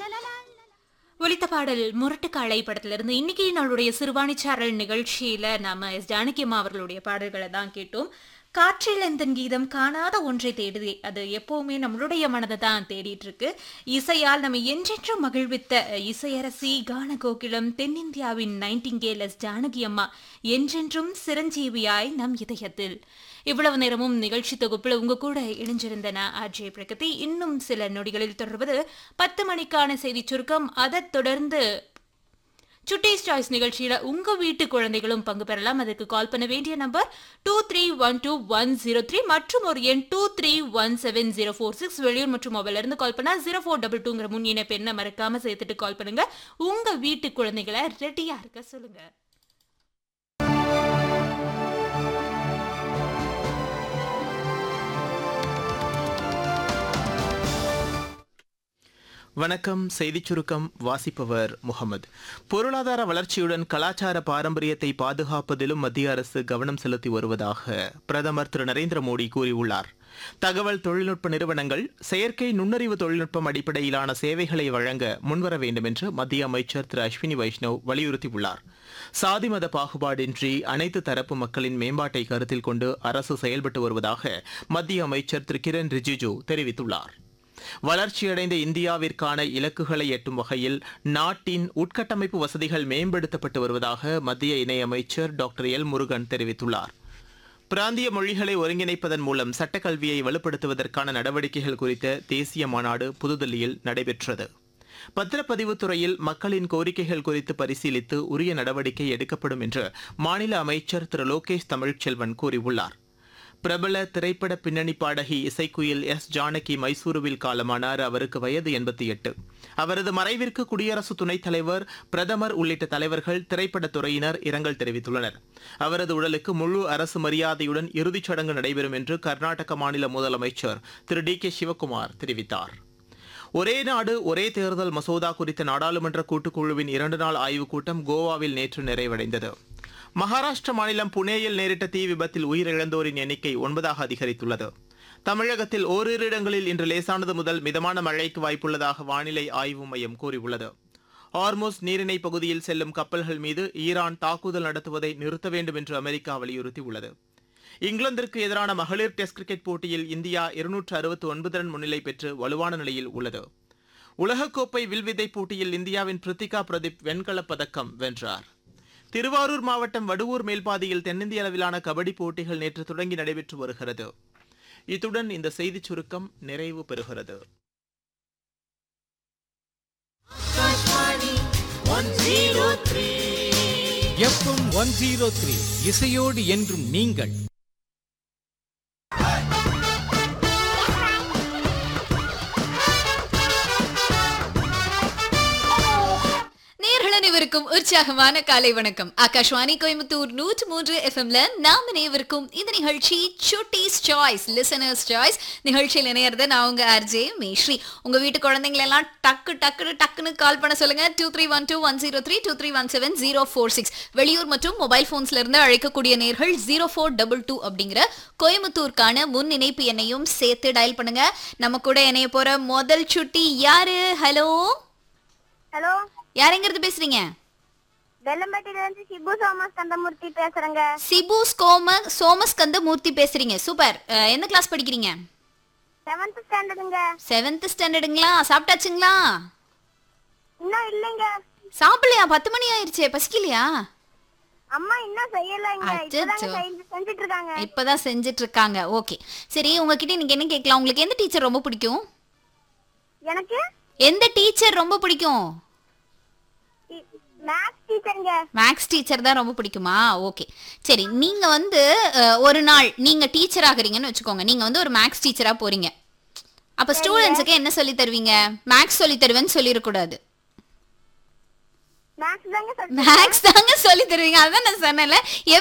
ஒலித்த பாடல் முரட்டுக்காளை படத்திலிருந்து இன்னைக்கு நம்மளுடைய சிறுவாணி சாரல் நிகழ்ச்சியில நாம எஸ் ஜானகியம்மா அவர்களுடைய பாடல்களை தான் கேட்டோம். காற்றில் எந்தன் கீதம் காணாத ஒன்றை தேடுதே, அது எப்பவுமே நம்மளுடைய மனதை தான் தேடிட்டு இருக்கு. இசையால் நம்ம என்றென்றும் மகிழ்வித்த இசையரசி கான கோகிலம் தென்னிந்தியாவின் நைட்டிங்கேல் எஸ் ஜானகியம்மா என்றென்றும் சிரஞ்சீவியாய் நம் இதயத்தில். இவ்வளவு நேரமும் நிகழ்ச்சி தொகுப்பில் உங்க கூட இணைஞ்சிருந்தன ஆர்ஜே பிரகதி. இன்னும் சில நொடிகளில் தொடர்வது 10 மணிக்கான செய்தி சுருக்கம். அதைத் தொடர்ந்து சுட்டீஸ் சாய்ஸ் நிகழ்ச்சியில உங்க வீட்டு குழந்தைகளும் பங்கு பெறலாம். அதுக்கு கால் பண்ண வேண்டிய நம்பர் 2312-103 மற்றும் ஒரு எண் 2317-046. வெளியூர் மற்றும் மொபைல இருந்து கால் பண்ணா 0422 முன் இணைப்பு என்ன மறக்காம சேர்த்துட்டு கால் பண்ணுங்க. உங்க வீட்டு குழந்தைகளை ரெடியா இருக்க சொல்லுங்க. வணக்கம். செய்திச் சுருக்கம் வாசிப்பவர் முகமது. பொருளாதார வளர்ச்சியுடன் கலாச்சார பாரம்பரியத்தை பாதுகாப்பதிலும் மத்திய அரசு கவனம் செலுத்தி வருவதாக பிரதமர் திரு நரேந்திர மோடி கூறியுள்ளார். தகவல் தொழில்நுட்ப நிறுவனங்கள் செயற்கை நுண்ணறிவு தொழில்நுட்பம் அடிப்படையிலான சேவைகளை வழங்க முன்வர வேண்டும் என்று மத்திய அமைச்சர் திரு அஸ்வினி வைஷ்ணவ் வலியுறுத்தியுள்ளார். சாதி மத பாகுபாடின்றி அனைத்து தரப்பு மக்களின் மேம்பாட்டை கருத்தில் கொண்டு அரசு செயல்பட்டு வருவதாக மத்திய அமைச்சர் திரு கிரண் ரிஜிஜு தெரிவித்துள்ளார். வளர்ச்சியடைந்த இந்தியாவிற்கான இலக்குகளை எட்டும் வகையில் நாட்டின் உட்கட்டமைப்பு வசதிகள் மேம்படுத்தப்பட்டு வருவதாக மத்திய இணையமைச்சர் டாக்டர் எல் முருகன் தெரிவித்துள்ளார். பிராந்திய மொழிகளை ஒருங்கிணைப்பதன் மூலம் சட்டக்கல்வியை வலுப்படுத்துவதற்கான நடவடிக்கைகள் குறித்த தேசிய மாநாடு புதுதில்லியில் நடைபெற்றது. பத்திரப்பதிவுத் துறையில் மக்களின் கோரிக்கைகள் குறித்து பரிசீலித்து உரிய நடவடிக்கை எடுக்கப்படும் என்று மாநில அமைச்சர் திரு லோகேஷ் தமிழ்ச்செல்வன் கூறியுள்ளார். பிரபல திரைப்பட பின்னணி பாடகி இசைக்குயில் எஸ் ஜானகி மைசூருவில் காலமானார். அவருக்கு வயது 88. அவரது மறைவிற்கு குடியரசு துணைத் தலைவர், பிரதமர் உள்ளிட்ட தலைவர்கள், திரைப்படத் துறையினர் இரங்கல் தெரிவித்துள்ளனர். அவரது உடலுக்கு முழு அரசு மரியாதையுடன் இறுதிச் சடங்கு நடைபெறும் என்று கர்நாடக மாநில முதலமைச்சர் திரு டி கே சிவக்குமார் தெரிவித்தார். ஒரே நாடு ஒரே தேர்தல் மசோதா குறித்த நாடாளுமன்ற கூட்டுக்குழுவின் 2 நாள் ஆய்வுக் கூட்டம் கோவாவில் நேற்று நிறைவடைந்தது. மகாராஷ்டிர மாநிலம் புனேயில் நேரிட்ட தீ விபத்தில் உயிரிழந்தோரின் எண்ணிக்கை 9ஆக அதிகரித்துள்ளது. தமிழகத்தில் ஓரிரு இடங்களில் இன்று லேசானது முதல் மிதமான மழைக்கு வாய்ப்புள்ளதாக வானிலை ஆய்வு மையம் கூறியுள்ளது. ஹார்முஸ் நீரிணை பகுதியில் செல்லும் கப்பல்கள் மீது ஈரான் தாக்குதல் நடத்துவதை நிறுத்த வேண்டும் என்று அமெரிக்கா வலியுறுத்தியுள்ளது. இங்கிலாந்திற்கு எதிரான மகளிர் டெஸ்ட் கிரிக்கெட் போட்டியில் இந்தியா 269 ரன் முன்னிலை பெற்று வலுவான நிலையில் உள்ளது. உலகக்கோப்பை வில்வித்தை போட்டியில் இந்தியாவின் பிரித்திகா பிரதீப் வெண்கலப் பதக்கம் வென்றார். திருவாரூர் மாவட்டம் வடுவூர் மேல்பாதியில் தென்னிந்திய அளவிலான கபடி போட்டிகள் நேற்று தொடங்கி நடைபெற்று வருகிறது. இத்துடன் இந்த செய்திச் சுருக்கம் நிறைவு பெறுகிறது. FM 103 இசையோடு என்றும் நீங்கள். அனைவருக்கும் உற்சாகமான காலை வணக்கம். ஆகாஷ்வாணி கோயம்புத்தூர் 103 எஃப்எம்ல நாம அனைவருக்கும் இந்த நிகழ்ச்சி சுட்டீஸ் சாய்ஸ், லிசனர்ஸ் சாய்ஸ் நிகழ்ச்சியில் இணையறது நான் உங்க ஆர்ஜே மேஸ்ரீ. உங்க வீட்டு குழந்தைங்களை எல்லாம் டக்குன்னு கால் பண்ண சொல்லுங்க. 2312-103 2317-046. வெளியூர் மற்றும் மொபைல் போன்ஸ்ல இருந்து அழைக்கக்கூடிய நேர்கள் 0422 அப்படிங்கிற கோயம்புத்தூருக்கான முன் இணைப்பு எண்ணையும் சேர்த்து டயல் பண்ணுங்க. நம்ம கூட இணைய போற முதல் சுட்டி யாரு? ஹலோ ஹலோ, யாரெங்கிறது பேசுறீங்க? வெள்ளம்பட்டியில இருந்து சிபு சோமஸ்கந்தமூர்த்தி பேசுறேங்க. சிபு சோமஸ்கந்தமூர்த்தி பேசுறீங்க. சூப்பர். எந்த கிளாஸ் படிக்கிறீங்க? 7th ஸ்டாண்டர்டுங்க. 7th ஸ்டாண்டர்டுங்களா? சாப்பிட்டாச்சுங்களா? இன்னும் இல்லைங்க. சாப்பிடலையா? 10 மணி ஆயிருச்சே, பசிக்கலையா? அம்மா இன்னும் செய்யலைங்க. செஞ்சிட்டு இருக்காங்க. இப்பதான் செஞ்சிட்டு இருக்காங்க. ஓகே, சரி. உங்ககிட்ட நீங்க என்ன கேட்கலாம்? உங்களுக்கு எந்த டீச்சர் ரொம்ப பிடிக்கும்? எனக்கு எந்த டீச்சர் ரொம்ப பிடிக்கும்? மேத்ஸ் டீச்சர்ங்க. மேத்ஸ் டீச்சர் தான் ரொம்ப பிடிக்குமா? ஓகே, சரி. நீங்க வந்து ஒரு நாள் நீங்க டீச்சர் ஆகுறீங்கன்னு வச்சுக்கோங்க. நீங்க வந்து ஒரு மேத்ஸ் டீச்சரா போறீங்க. அப்ப ஸ்டூடெண்ட்ஸுக்கு என்ன சொல்லி தருவீங்க? மேத்ஸ் சொல்லி தருவேன்னு சொல்லிடக்கூடாது. மேத்ஸ் தாங்க சொல்லி தருவீங்க. அதான் நான் சொன்னேன்ல.